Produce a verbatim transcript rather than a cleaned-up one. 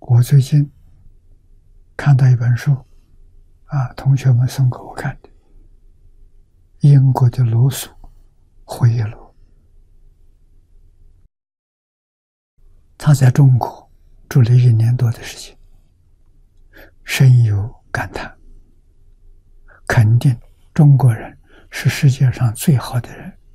我最近看到一本书，啊，同学们送给我看的，英国的罗素回忆录。他在中国住了一年多的时间，深有感叹，肯定中国人是世界上最好的人，